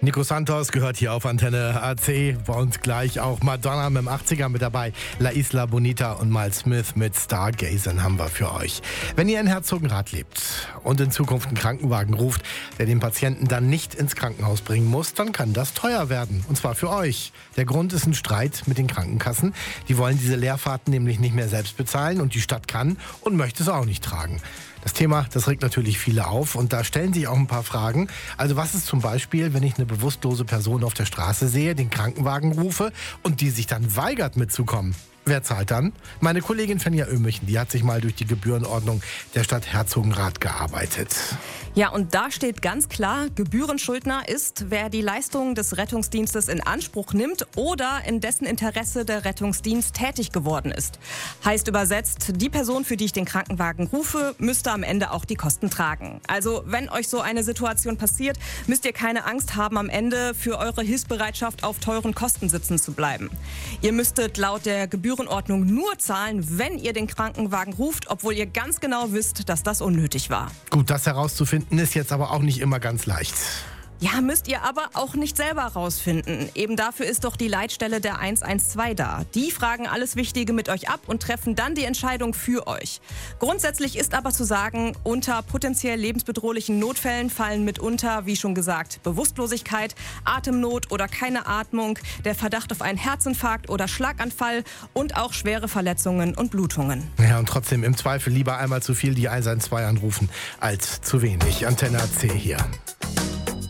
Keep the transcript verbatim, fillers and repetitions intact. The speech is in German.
Nico Santos gehört hier auf Antenne A C. Bei uns gleich auch Madonna mit dem achtziger mit dabei. La Isla Bonita und Miles Smith mit Stargazing haben wir für euch. Wenn ihr in Herzogenrath lebt und in Zukunft einen Krankenwagen ruft, der den Patienten dann nicht ins Krankenhaus bringen muss, dann kann das teuer werden. Und zwar für euch. Der Grund ist ein Streit mit den Krankenkassen. Die wollen diese Leerfahrten nämlich nicht mehr selbst bezahlen und die Stadt kann und möchte es auch nicht tragen. Das Thema, das regt natürlich viele auf und da stellen sich auch ein paar Fragen. Also was ist zum Beispiel, wenn ich eine bewusstlose Person auf der Straße sehe, den Krankenwagen rufe und die sich dann weigert mitzukommen? Wer zahlt dann? Meine Kollegin Fenja Ömichen, die hat sich mal durch die Gebührenordnung der Stadt Herzogenrath gearbeitet. Ja, und da steht ganz klar, Gebührenschuldner ist, wer die Leistungen des Rettungsdienstes in Anspruch nimmt oder in dessen Interesse der Rettungsdienst tätig geworden ist. Heißt übersetzt, die Person, für die ich den Krankenwagen rufe, müsste am Ende auch die Kosten tragen. Also wenn euch so eine Situation passiert, müsst ihr keine Angst haben, am Ende für eure Hilfsbereitschaft auf teuren Kosten sitzen zu bleiben. Ihr müsstet laut der Gebührenordnung nur zahlen, wenn ihr den Krankenwagen ruft, obwohl ihr ganz genau wisst, dass das unnötig war. Gut, das herauszufinden ist jetzt aber auch nicht immer ganz leicht. Ja, müsst ihr aber auch nicht selber rausfinden. Eben dafür ist doch die Leitstelle der eins eins zwei da. Die fragen alles Wichtige mit euch ab und treffen dann die Entscheidung für euch. Grundsätzlich ist aber zu sagen, unter potenziell lebensbedrohlichen Notfällen fallen mitunter, wie schon gesagt, Bewusstlosigkeit, Atemnot oder keine Atmung, der Verdacht auf einen Herzinfarkt oder Schlaganfall und auch schwere Verletzungen und Blutungen. Ja, und trotzdem im Zweifel lieber einmal zu viel die eins eins zwei anrufen als zu wenig. Antenne A C hier.